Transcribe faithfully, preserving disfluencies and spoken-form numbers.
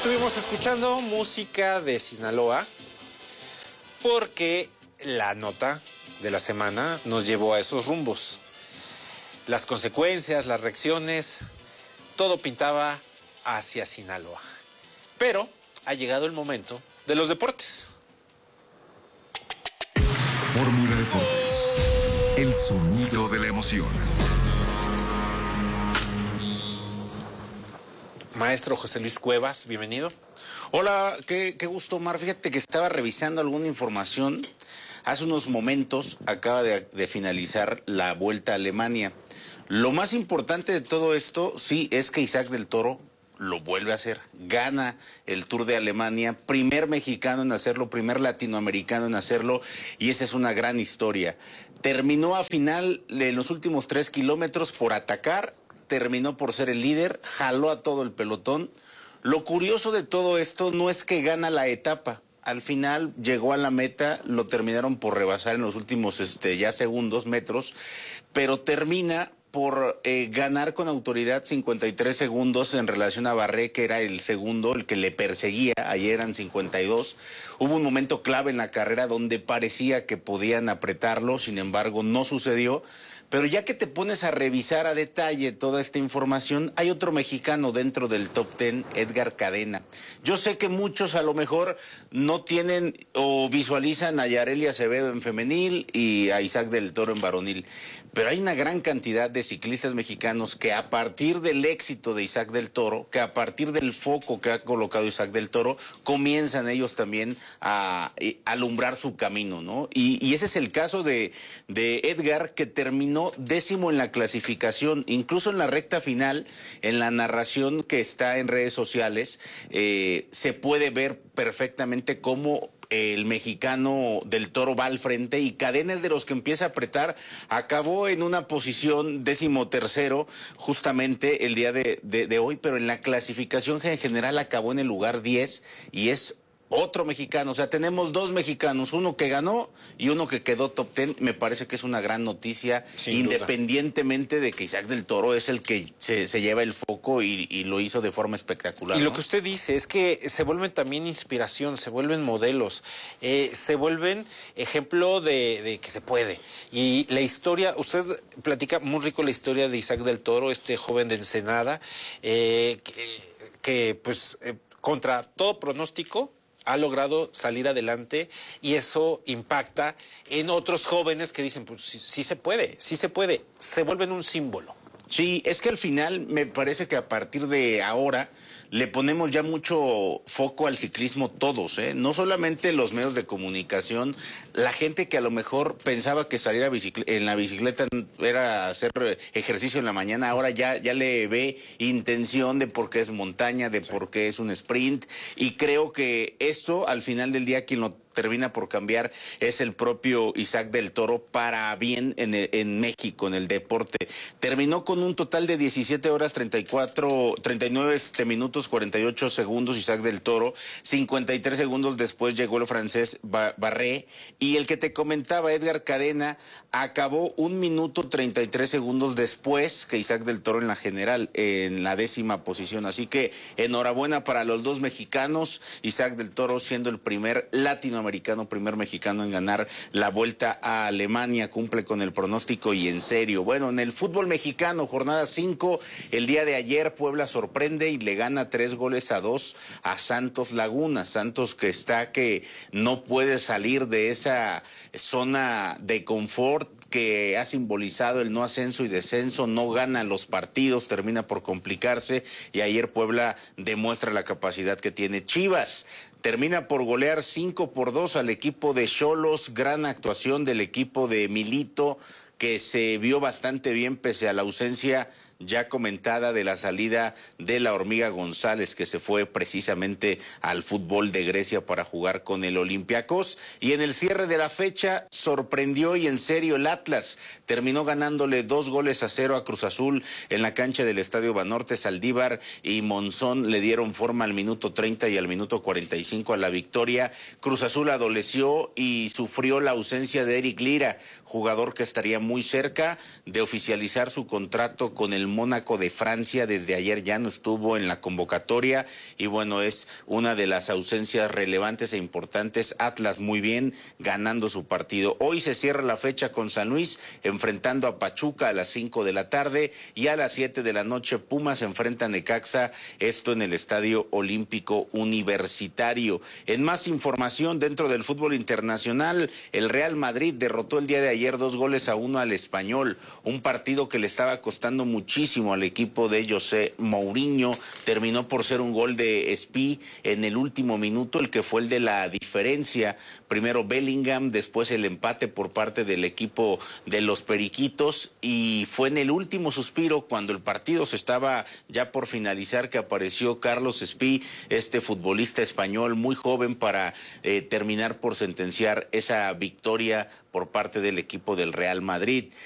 Estuvimos escuchando música de Sinaloa porque la nota de la semana nos llevó a esos rumbos. Las consecuencias, las reacciones, todo pintaba hacia Sinaloa. Pero ha llegado el momento de los deportes. Fórmula Deportes, el sonido de la emoción. Maestro José Luis Cuevas, bienvenido. Hola, qué, qué gusto, Omar. Fíjate que estaba revisando alguna información. Hace unos momentos acaba de, de finalizar la Vuelta a Alemania. Lo más importante de todo esto, sí, es que Isaac del Toro lo vuelve a hacer. Gana el Tour de Alemania, primer mexicano en hacerlo, primer latinoamericano en hacerlo, y esa es una gran historia. Terminó a final en los últimos tres kilómetros por atacar, terminó por ser el líder, jaló a todo el pelotón. Lo curioso de todo esto no es que gana la etapa. Al final llegó a la meta, lo terminaron por rebasar en los últimos este, ya segundos, metros, pero termina por eh, ganar con autoridad cincuenta y tres segundos en relación a Barré, que era el segundo, el que le perseguía. Ayer eran cincuenta y dos. Hubo un momento clave en la carrera donde parecía que podían apretarlo, sin embargo no sucedió. Pero ya que te pones a revisar a detalle toda esta información, hay otro mexicano dentro del top ten, Edgar Cadena. Yo sé que muchos a lo mejor no tienen o visualizan a Yareli Acevedo en femenil y a Isaac del Toro en varonil, pero hay una gran cantidad de ciclistas mexicanos que a partir del éxito de Isaac del Toro, que a partir del foco que ha colocado Isaac del Toro, comienzan ellos también a, a alumbrar su camino, ¿no? Y, y ese es el caso de, de Edgar, que terminó décimo en la clasificación, incluso en la recta final, en la narración que está en redes sociales, eh, se puede ver perfectamente cómo el mexicano del Toro va al frente, y Cadena es de los que empieza a apretar. Acabó en una posición décimo tercero justamente el día de, de, de hoy, pero en la clasificación en general acabó en el lugar diez, y es otro mexicano. O sea, tenemos dos mexicanos, uno que ganó y uno que quedó top ten. Me parece que es una gran noticia, sin independientemente duda de que Isaac del Toro es el que se, se lleva el foco y, y lo hizo de forma espectacular. Y ¿no? lo que usted dice es que se vuelven también inspiración, se vuelven modelos, eh, se vuelven ejemplo de, de que se puede. Y la historia, usted platica muy rico la historia de Isaac del Toro, este joven de Ensenada, eh, que, que pues eh, contra todo pronóstico ha logrado salir adelante, y eso impacta en otros jóvenes que dicen, pues sí, sí se puede, sí se puede, se vuelven un símbolo. Sí, es que al final me parece que a partir de ahora le ponemos ya mucho foco al ciclismo todos, ¿eh? No solamente los medios de comunicación, la gente que a lo mejor pensaba que salir a en la bicicleta era hacer ejercicio en la mañana, ahora ya, ya le ve intención de por qué es montaña, de sí. por qué es un sprint, y creo que esto al final del día quien lo termina por cambiar es el propio Isaac del Toro para bien en, el, en México, en el deporte. Terminó con un total de diecisiete horas, treinta y cuatro, treinta y nueve minutos, cuarenta y ocho segundos Isaac del Toro. cincuenta y tres segundos después llegó el francés Barré. Y el que te comentaba, Edgar Cadena, acabó un minuto treinta y tres segundos después que Isaac del Toro en la general, en la décima posición. Así que enhorabuena para los dos mexicanos. Isaac del Toro siendo el primer latinoamericano americano, primer mexicano en ganar la Vuelta a Alemania, cumple con el pronóstico y en serio. Bueno, en el fútbol mexicano, jornada cinco, el día de ayer Puebla sorprende y le gana tres goles a dos a Santos Laguna. Santos que está que no puede salir de esa zona de confort que ha simbolizado el no ascenso y descenso, no gana los partidos, termina por complicarse, y ayer Puebla demuestra la capacidad que tiene. Chivas termina por golear cinco por dos al equipo de Xolos, gran actuación del equipo de Milito, que se vio bastante bien pese a la ausencia ya comentada de la salida de la Hormiga González, que se fue precisamente al fútbol de Grecia para jugar con el Olympiacos. Y en el cierre de la fecha sorprendió y en serio el Atlas, terminó ganándole dos goles a cero a Cruz Azul en la cancha del Estadio Banorte. Saldívar y Monzón le dieron forma al minuto treinta y al minuto cuarenta y cinco a la victoria. Cruz Azul adoleció y sufrió la ausencia de Eric Lira, jugador que estaría muy cerca de oficializar su contrato con el Mónaco de Francia, desde ayer ya no estuvo en la convocatoria y bueno, es una de las ausencias relevantes e importantes. Atlas muy bien, ganando su partido. Hoy se cierra la fecha con San Luis, enfrentando a Pachuca a las cinco de la tarde y a las siete de la noche Pumas enfrenta a Necaxa, esto en el Estadio Olímpico Universitario. En más información dentro del fútbol internacional, el Real Madrid derrotó el día de ayer dos goles a uno al Español, un partido que le estaba costando muchísimo al equipo de José Mourinho. Terminó por ser un gol de Espí en el último minuto, el que fue el de la diferencia. Primero Bellingham, después el empate por parte del equipo de los Periquitos y fue en el último suspiro cuando el partido se estaba ya por finalizar que apareció Carlos Espí, este futbolista español muy joven, para eh, terminar por sentenciar esa victoria por parte del equipo del Real Madrid.